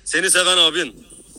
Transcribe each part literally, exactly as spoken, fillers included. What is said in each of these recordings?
Seni seven abin.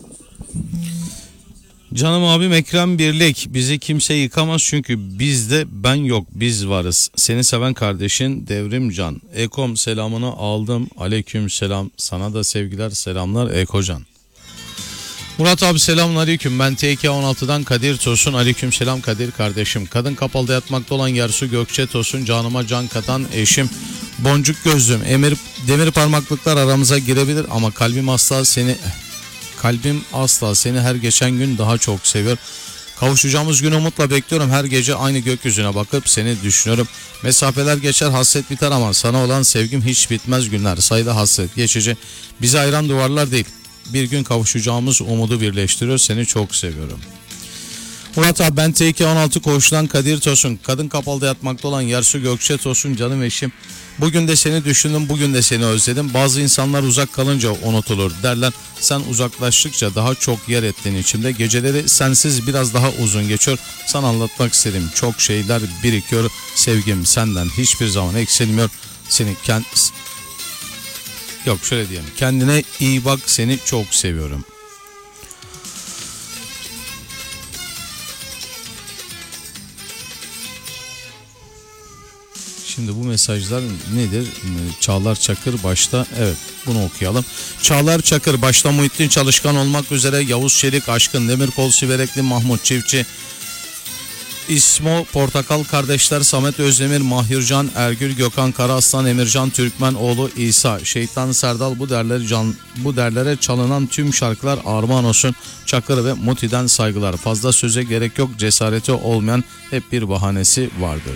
Canım abim Ekrem Birlik, bizi kimse yıkamaz çünkü bizde ben yok, biz varız. Seni seven kardeşin Devrimcan. Ekom selamını aldım. Aleyküm selam. Sana da sevgiler, selamlar Ekocan. Murat abi selamünaleyküm. Ben T K on altıdan Kadir Tosun. Aleyküm selam Kadir kardeşim. Kadın kapalıda yatmakta olan Yersu Gökçe Tosun. Canıma can katan eşim. Boncuk gözlüm. Emir demir parmaklıklar aramıza girebilir ama kalbim asla seni kalbim asla seni her geçen gün daha çok seviyor. Kavuşacağımız günü umutla bekliyorum. Her gece aynı gökyüzüne bakıp seni düşünüyorum. Mesafeler geçer, hasret biter ama sana olan sevgim hiç bitmez günler. Sayıda hasret geçici. Bizi ayıran duvarlar değil. Bir gün kavuşacağımız umudu birleştiriyor. Seni çok seviyorum. Murat abi ben T K on altı koğuştan Kadir Tosun. Kadın kapalıda yatmakta olan Yersu Gökçe Tosun canım eşim. Bugün de seni düşündüm, bugün de seni özledim. Bazı insanlar uzak kalınca unutulur derler. Sen uzaklaştıkça daha çok yer ettiğin içimde. Geceleri sensiz biraz daha uzun geçiyor. Sana anlatmak istediğim çok şeyler birikiyor. Sevgim senden hiçbir zaman eksilmiyor. Seni kend... Yok şöyle diyelim. Kendine iyi bak, seni çok seviyorum. Şimdi bu mesajlar nedir? Çağlar Çakır başta, evet bunu okuyalım. Çağlar Çakır başta Muhittin Çalışkan olmak üzere Yavuz Çelik, Aşkın Demirkol, Siverekli, Mahmut Çiftçi, İsmo Portakal kardeşler, Samet Özdemir, Mahircan, Ergül, Gökhan Karaaslan, Emircan Türkmenoğlu, İsa, Şeytan Serdal, bu derleri can, bu derlere çalınan tüm şarkılar armağan olsun. Çakır ve Muti'den saygılar. Fazla söze gerek yok. Cesareti olmayan hep bir bahanesi vardır.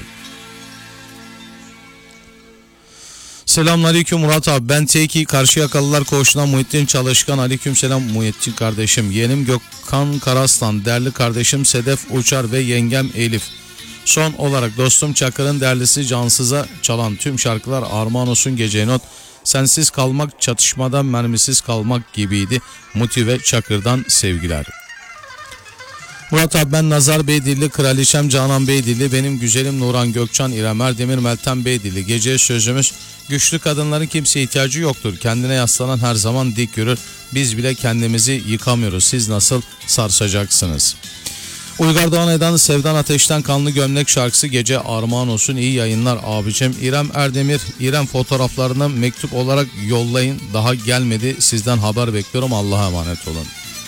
Selamünaleyküm Murat abi. Ben T iki Karşıyakalılar Koğuşu'ndan Muhittin Çalışkan. Aleyküm selam Muhittin kardeşim. Yeğenim Gökhan Karaslan, değerli kardeşim Sedef Uçar ve yengem Elif. Son olarak dostum Çakır'ın değerlisi Cansız'a çalan tüm şarkılar armağan olsun. Gece not. Sensiz kalmak çatışmadan mermisiz kalmak gibiydi. Muti ve Çakır'dan sevgiler. Murat abi ben Nazar Beydilli, Kraliçem Canan Beydilli, benim güzelim Nuran Gökçan, İrem Erdemir, Meltem Beydilli. Geceye sözümüz: güçlü kadınların kimseye ihtiyacı yoktur. Kendine yaslanan her zaman dik yürür. Biz bile kendimizi yıkamıyoruz. Siz nasıl sarsacaksınız? Uygar Doğan Eden Sevdan Ateş'ten Kanlı Gömlek şarkısı gece armağan olsun. İyi yayınlar abicim. İrem Erdemir, İrem fotoğraflarını mektup olarak yollayın. Daha gelmedi. Sizden haber bekliyorum. Allah'a emanet olun.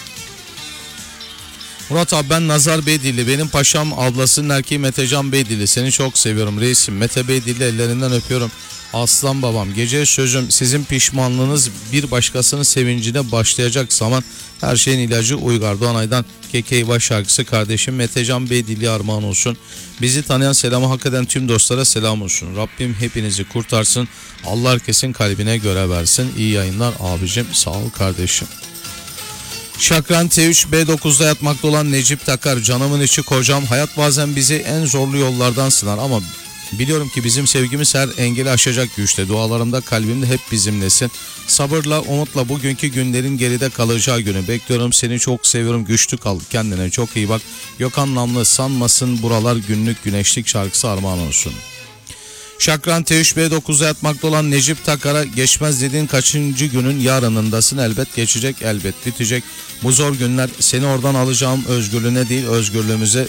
Murat abi ben Nazar Beydilli, benim paşam ablasının erkeği Metecan Beydilli. Seni çok seviyorum reisim. Mete Beydilli, ellerinden öpüyorum. Aslan babam, gece sözüm sizin pişmanlığınız bir başkasının sevincine başlayacak zaman her şeyin ilacı Uygar Doğanay'dan Kekeyva şarkısı kardeşim Metecan Beydilli armağan olsun. Bizi tanıyan, selamı hak eden tüm dostlara selam olsun. Rabbim hepinizi kurtarsın. Allah herkesin kalbine göre versin. İyi yayınlar abicim, sağ ol kardeşim. Şakran T üç B dokuzda yatmakta olan Necip Takar, canımın içi kocam. Hayat bazen bizi en zorlu yollardan sınar ama biliyorum ki bizim sevgimiz her engeli aşacak güçte. Dualarımda, kalbimde hep bizimlesin. Sabırla, umutla bugünkü günlerin geride kalacağı günü bekliyorum. Seni çok seviyorum, güçlü kal, kendine çok iyi bak. Gökhan Namlı, sanmasın buralar günlük güneşlik şarkısı armağan olsun. Şakran T üç B dokuzda yatmakta olan Necip Takar'a, geçmez dediğin kaçıncı günün yarınındasın, elbet geçecek, elbet bitecek. Bu zor günler seni oradan alacağım, özgürlüğüne değil özgürlüğümüze.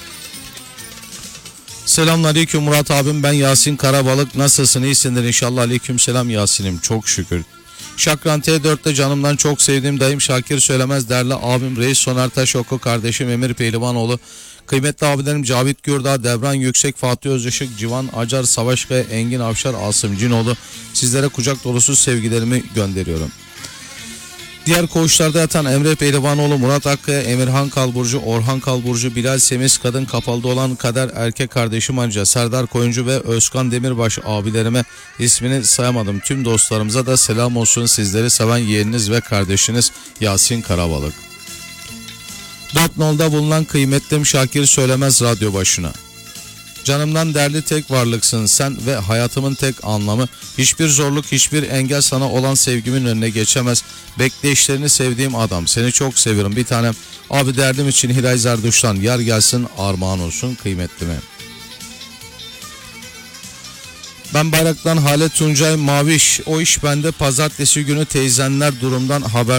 Selamünaleyküm Murat abim, ben Yasin Karabalık, nasılsın, iyisindir inşallah. Aleyküm selam Yasin'im, çok şükür. Şakran T dörtte canımdan çok sevdiğim dayım Şakir Söylemez, değerli abim Reis Soner Taşoku, kardeşim Emir Pehlivanoğlu, kıymetli abilerim Cavit Gürdağ, Devran Yüksek, Fatih Özışık, Civan Acar, Savaşkaya, Engin Avşar, Asım Cinoğlu, sizlere kucak dolusu sevgilerimi gönderiyorum. Diğer koğuşlarda yatan Emre Pehlivanoğlu, Murat Akkaya, Emirhan Kalburcu, Orhan Kalburcu, Bilal Semiz, kadın kapalıda olan Kader erkek kardeşim Anca, Serdar Koyuncu ve Özkan Demirbaş abilerime, ismini sayamadım tüm dostlarımıza da selam olsun. Sizleri seven yeğeniniz ve kardeşiniz Yasin Karabalık. dört nolda bulunan kıymetlim Şakir Söylemez radyo başına. Canımdan değerli tek varlıksın sen ve hayatımın tek anlamı. Hiçbir zorluk, hiçbir engel sana olan sevgimin önüne geçemez. Bekleyişlerini sevdiğim adam. Seni çok seviyorum bir tanem. Abi derdim için Hilal Zerduş'tan yar gelsin armağan olsun kıymetlime. Ben Bayrak'tan Halet Tuncay Maviş. O iş bende, pazartesi günü teyzenler durumdan haber